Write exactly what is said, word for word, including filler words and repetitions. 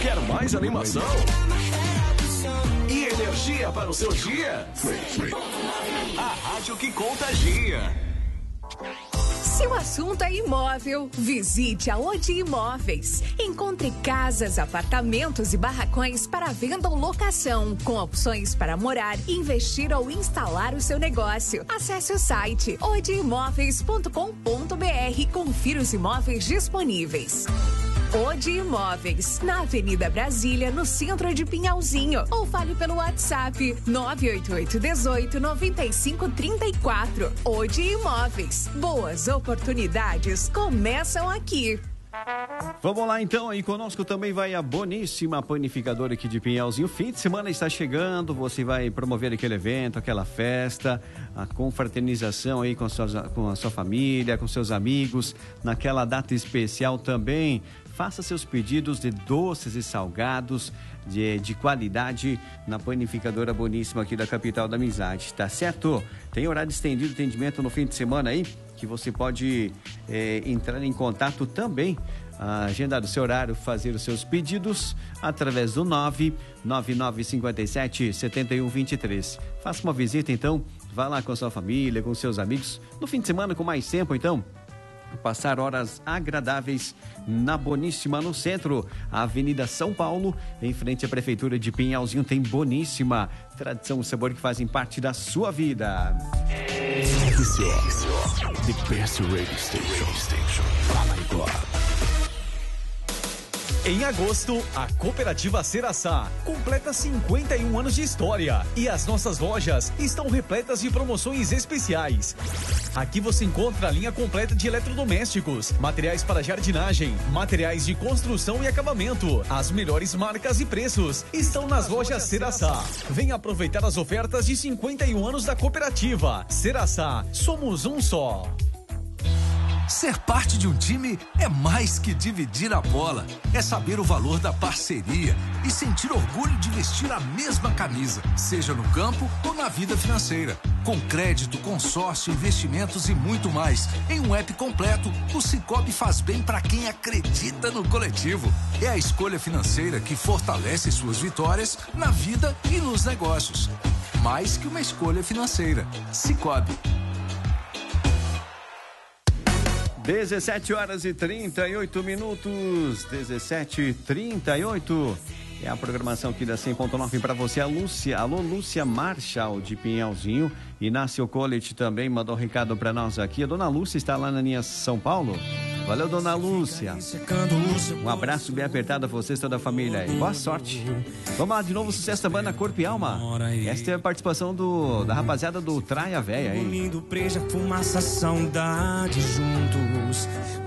Quer mais animação? E energia para o seu dia? A rádio que contagia. Se o assunto é imóvel, visite a Odi Imóveis. Encontre casas, apartamentos e barracões para venda ou locação, com opções para morar, investir ou instalar o seu negócio. Acesse o site odi imóveis ponto com ponto br e confira os imóveis disponíveis. Odi Imóveis, na Avenida Brasília, no centro de Pinhalzinho. Ou fale pelo WhatsApp nove oito oito, dezoito, noventa e cinco, trinta e quatro. Odi Imóveis. Boas oportunidades começam aqui. Vamos lá então, aí conosco também vai a Boníssima Panificadora aqui de Pinhalzinho. Fim de semana está chegando, você vai promover aquele evento, aquela festa, a confraternização aí com, suas, com a sua família, com seus amigos, naquela data especial também. Faça seus pedidos de doces e salgados de, de qualidade na Panificadora Boníssima aqui da capital da amizade, tá certo? Tem horário estendido de atendimento no fim de semana aí, que você pode é, entrar em contato também, agendar o seu horário, fazer os seus pedidos através do nove nove nove cinco sete, sete um dois três. Faça uma visita então, vá lá com a sua família, com seus amigos, no fim de semana com mais tempo então. Passar horas agradáveis na Boníssima, no centro, a Avenida São Paulo, em frente à Prefeitura de Pinhalzinho. Tem Boníssima, tradição e sabor que fazem parte da sua vida. The best radio station. Station. Em agosto, a Cooperativa Ceraçá completa cinquenta e um anos de história e as nossas lojas estão repletas de promoções especiais. Aqui você encontra a linha completa de eletrodomésticos, materiais para jardinagem, materiais de construção e acabamento. As melhores marcas e preços estão nas lojas Ceraçá. Venha aproveitar as ofertas de cinquenta e um anos da cooperativa. Ceraçá, somos um só. Ser parte de um time é mais que dividir a bola. É saber o valor da parceria e sentir orgulho de vestir a mesma camisa, seja no campo ou na vida financeira. Com crédito, consórcio, investimentos e muito mais. Em um app completo, o Sicoob faz bem para quem acredita no coletivo. É a escolha financeira que fortalece suas vitórias na vida e nos negócios. Mais que uma escolha financeira. Sicoob. dezessete horas e trinta e oito minutos, dezessete e trinta e oito. É a programação aqui da cem ponto nove para você, a Lúcia, alô Lúcia Marshall de Pinhalzinho. Inácio College também mandou um recado para nós aqui. A dona Lúcia está lá na linha São Paulo. Valeu, dona Lúcia. Um abraço bem apertado a vocês, toda a família aí. Boa sorte. Vamos lá, de novo, sucesso da banda Corpo e Alma. Esta é a participação do, da rapaziada do Traia Véia, hein? Unindo preja, fumaça, saudade juntos.